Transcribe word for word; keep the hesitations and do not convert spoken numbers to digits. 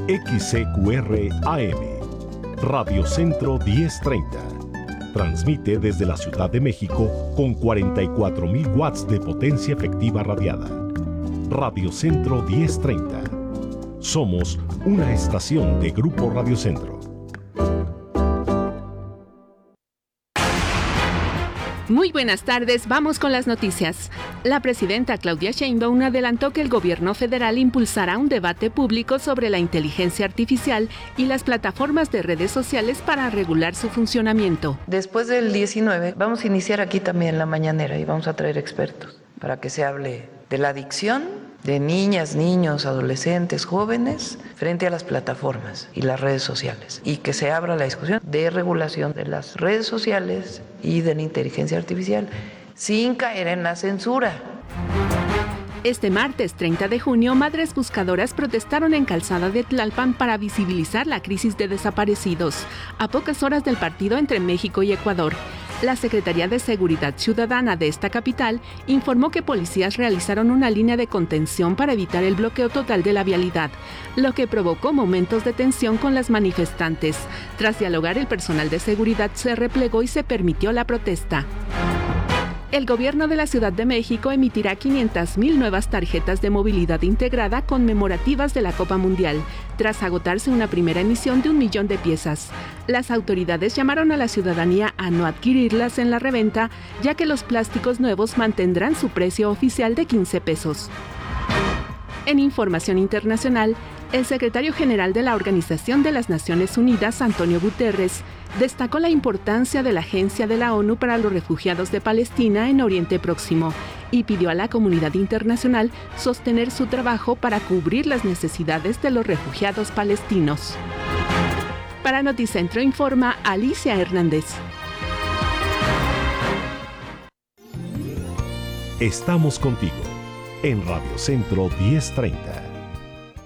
X C Q R A M, Radio Centro diez treinta. Transmite desde la Ciudad de México con cuarenta y cuatro mil watts de potencia efectiva radiada. Radio Centro diez treinta. Somos una estación de Grupo Radio Centro. Muy buenas tardes, vamos con las noticias. La presidenta Claudia Sheinbaum adelantó que el gobierno federal impulsará un debate público sobre la inteligencia artificial y las plataformas de redes sociales para regular su funcionamiento. Después del diecinueve vamos a iniciar aquí también la mañanera y vamos a traer expertos para que se hable de la adicción de niñas, niños, adolescentes, jóvenes frente a las plataformas y las redes sociales, y que se abra la discusión de regulación de las redes sociales y de la inteligencia artificial sin caer en la censura. Este martes treinta de junio, madres buscadoras protestaron en Calzada de Tlalpan para visibilizar la crisis de desaparecidos, a pocas horas del partido entre México y Ecuador. La Secretaría de Seguridad Ciudadana de esta capital informó que policías realizaron una línea de contención para evitar el bloqueo total de la vialidad, lo que provocó momentos de tensión con las manifestantes. Tras dialogar, el personal de seguridad se replegó y se permitió la protesta. El gobierno de la Ciudad de México emitirá quinientas mil nuevas tarjetas de movilidad integrada conmemorativas de la Copa Mundial, tras agotarse una primera emisión de un millón de piezas. Las autoridades llamaron a la ciudadanía a no adquirirlas en la reventa, ya que los plásticos nuevos mantendrán su precio oficial de quince pesos. En información internacional, el secretario general de la Organización de las Naciones Unidas, Antonio Guterres, destacó la importancia de la Agencia de la ONU para los Refugiados de Palestina en Oriente Próximo y pidió a la comunidad internacional sostener su trabajo para cubrir las necesidades de los refugiados palestinos. Para Noticentro informa Alicia Hernández. Estamos contigo en Radio Centro diez treinta.